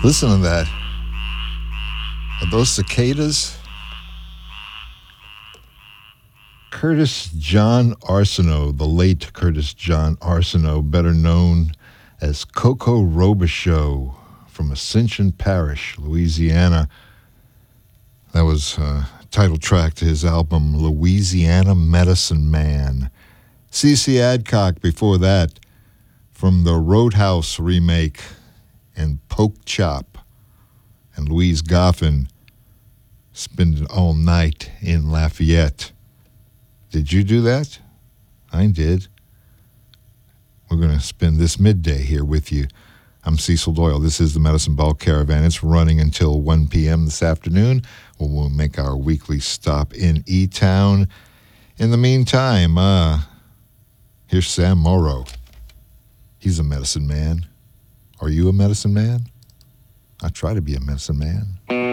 Listen to that. Are those cicadas? Curtis John Arsenault, the late Curtis John Arsenault, better known as Coco Robichaux from Ascension Parish, Louisiana. That was a title track to his album, Louisiana Medicine Man. C.C. Adcock before that, from the Roadhouse remake, and Poke Chop. And Louise Goffin, Spending All Night in Lafayette. Did you do that? I did. We're going to spend this midday here with you. I'm Cecil Doyle. This is the Medicine Ball Caravan. It's running until 1 p.m. this afternoon when we'll make our weekly stop in E-Town. In the meantime, here's Sam Morrow. He's a medicine man. Are you a medicine man? I try to be a medicine man.